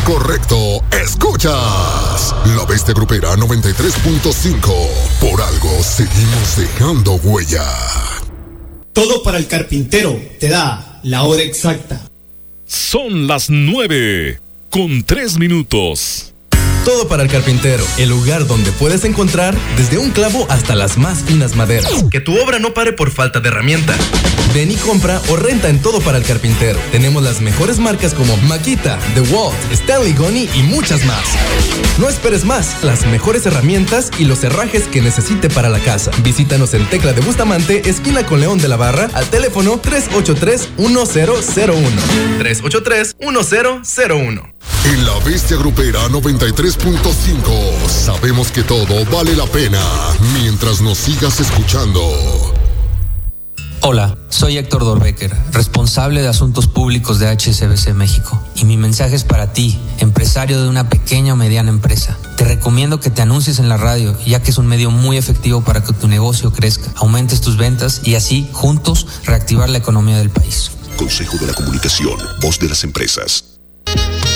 correcto. Escuchas La Bestia Grupera 93.5. Por algo seguimos dejando huella. Todo para el carpintero te da la hora exacta. Son las 9:03. Todo para el carpintero, el lugar donde puedes encontrar desde un clavo hasta las más finas maderas. Que tu obra no pare por falta de herramienta. Ven y compra o renta en Todo para el Carpintero. Tenemos las mejores marcas como Makita, DeWalt, Stanley Goni y muchas más. No esperes más, las mejores herramientas y los herrajes que necesite para la casa. Visítanos en Tecla de Bustamante, esquina con León de la Barra, al teléfono 383-1001. 383-1001. En La Bestia Grupera 93.5 sabemos que todo vale la pena mientras nos sigas escuchando. Hola, soy Héctor Dorbecker, responsable de Asuntos Públicos de HSBC México. Y mi mensaje es para ti, empresario de una pequeña o mediana empresa. Te recomiendo que te anuncies en la radio, ya que es un medio muy efectivo para que tu negocio crezca, aumentes tus ventas y así, juntos, reactivar la economía del país. Consejo de la Comunicación, voz de las empresas.